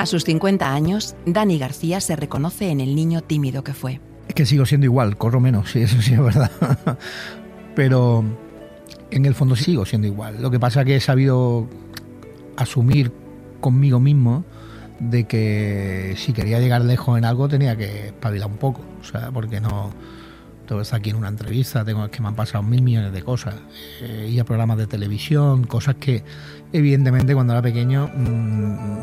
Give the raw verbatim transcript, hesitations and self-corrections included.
A sus cincuenta años, Dani García se reconoce en el niño tímido que fue. Es que sigo siendo igual, corro menos, sí, eso sí es verdad. Pero en el fondo sigo siendo igual. Lo que pasa es que he sabido asumir conmigo mismo de que si quería llegar lejos en algo tenía que espabilar un poco, o sea, porque no tengo que estar aquí en una entrevista, tengo que me han pasado mil millones de cosas, eh, ir a programas de televisión, cosas que evidentemente cuando era pequeño mmm,